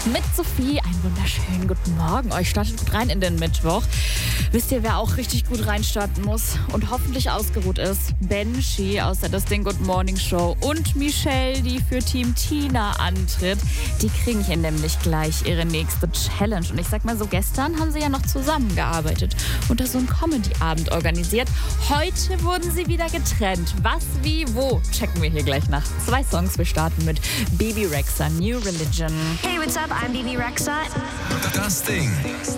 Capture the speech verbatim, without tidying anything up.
mit Sophie. Einen wunderschönen guten Morgen. Euch startet gut rein in den Mittwoch. Wisst ihr, wer auch richtig gut reinstarten muss und hoffentlich ausgeruht ist? Benji aus der Das Ding Good Morning Show und Michelle, die für Team Tina antritt. Die kriegen hier nämlich gleich ihre nächste Challenge. Und ich sag mal so, gestern haben sie ja noch zusammengearbeitet und da so einen Comedy-Abend organisiert. Heute wurden sie wieder getrennt. Was, wie, wo? Checken wir hier gleich nach. Zwei Songs. Wir starten mit Bebe Rexha, New Religion. Hey, what's up? I'm Bebe Rexha. Das Ding.